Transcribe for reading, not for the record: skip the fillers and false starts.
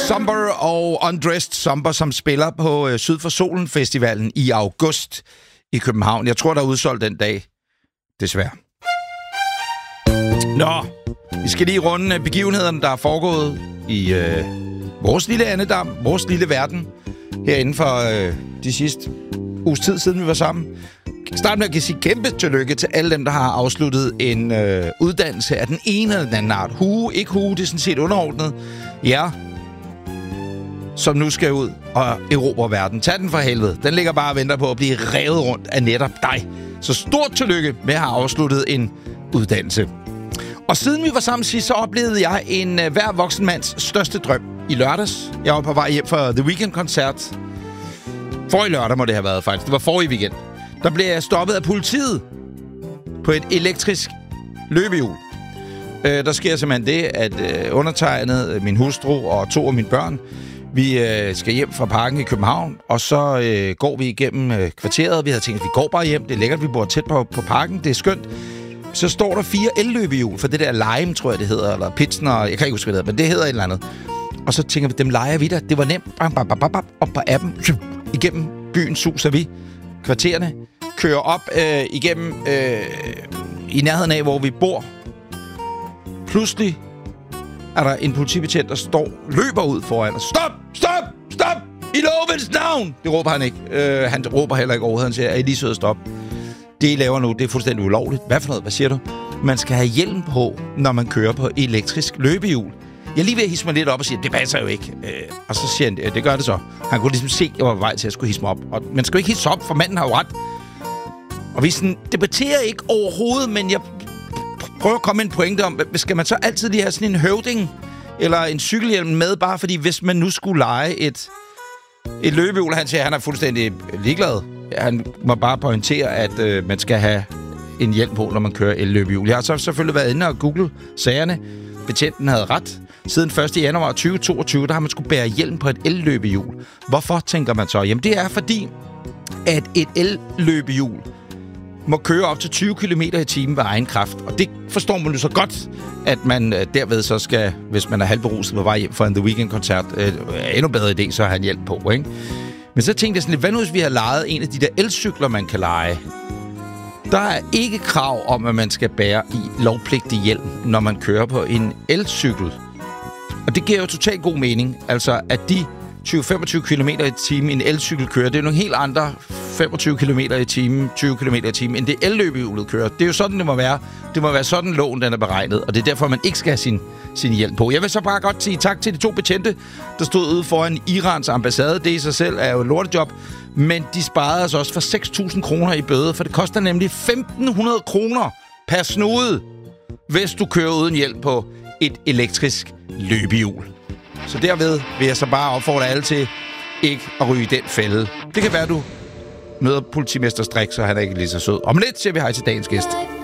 Somber og Undressed Somber, som spiller på Syd for Solen Festivalen i august i København. Jeg tror, der er udsolgt den dag. Desværre. Nå, vi skal lige runde begivenhederne, der er foregået i vores lille andedam, vores lille verden, her inden for de sidste uges tid, siden vi var sammen. Start med at sige kæmpe tillykke til alle dem, der har afsluttet en uddannelse af den ene eller den anden art. Ikke hue, det er sådan set underordnet. Ja, som nu skal ud og erobre verden. Tag den for helvede. Den ligger bare og venter på at blive revet rundt af netop dig. Så stort tillykke med at have afsluttet en uddannelse. Og siden vi var sammen sidst, så oplevede jeg en hver voksen mands største drøm i lørdags. Jeg var på vej hjem fra The Weeknd-koncert. Forrige lørdag må det have været, faktisk. Det var forrige weekend. Der blev jeg stoppet af politiet på et elektrisk løbehjul. Der sker simpelthen det, at undertegnet, min hustru og 2 af mine børn, vi skal hjem fra parken i København, og så går vi igennem kvarteret. Vi havde tænkt, at vi går bare hjem. Det er lækkert, vi bor tæt på parken. Det er skønt. Så står der 4 el-løbehjul for det der Lime, tror jeg det hedder, eller Pitsner, jeg kan ikke huske, hvad det hedder, men det hedder et eller andet. Og så tænker vi, dem leger vi der. Det var nemt. Op på appen. Igennem byen suser vi kvartererne. Kører op igennem i nærheden af, hvor vi bor. Pludselig er der en politibetjent, der løber ud foran os. Stop! I lovens navn! Det råber han ikke. Han råber heller ikke overhovedet. Han siger, er I lige søde at stoppe? Det, I laver nu, det er fuldstændig ulovligt. Hvad for noget? Hvad siger du? Man skal have hjelm på, når man kører på elektrisk løbehjul. Jeg er lige ved at hisse mig lidt op og sige, det passer jo ikke. Og så siger han, det gør det så. Han kunne ligesom se, at jeg var på vej til at skulle hisse mig op. Og man skal jo ikke hisse op, for manden har jo ret. Og vi sådan, debatterer ikke overhovedet, men jeg prøver at komme med en pointe om, skal man så altid lige have sådan en høvding eller en cykelhjelm med, bare fordi hvis man nu skulle lege et løbehjul, han siger, at han er fuldstændig ligeglad. Han må bare pointere, at man skal have en hjelm på, når man kører el-løbehjul. Jeg har så selvfølgelig været inde og google sagerne. Betjenten havde ret. Siden 1. januar 2022, der har man skulle bære hjelm på et el-løbehjul. Hvorfor, tænker man så? Jamen, det er fordi, at et el-løbehjul må køre op til 20 km i timen ved egen kraft. Og det forstår man jo så godt, at man derved så skal, hvis man er halvberuset på vej hjem for en The Weeknd-koncert, endnu bedre idé, så har han hjælp på, ikke? Men så tænkte jeg sådan lidt, hvad nu hvis vi har lejet en af de der elcykler, man kan leje? Der er ikke krav om, at man skal bære i lovpligtig hjelm, når man kører på en elcykel. Og det giver jo totalt god mening. Altså, at de 20-25 km i timen en elcykel kører, det er nogle helt andre 25 km i timen, 20 km i timen, end det elløbehjulet kører. Det er jo sådan, det må være. Det må være sådan, loven den er beregnet, og det er derfor, man ikke skal have sin hjelm på. Jeg vil så bare godt sige tak til de 2 betjente, der stod ude foran Irans ambassade. Det i sig selv er jo et lortejob, men de sparede os også for 6.000 kroner i bøde, for det koster nemlig 1.500 kroner per snude, hvis du kører uden hjelm på et elektrisk løbehjul. Så derved vil jeg så bare opfordre alle til ikke at ryge i den fælde. Det kan være, du møder politimester Strik, så han er ikke lige så sød. Om lidt siger vi hej til dagens gæst.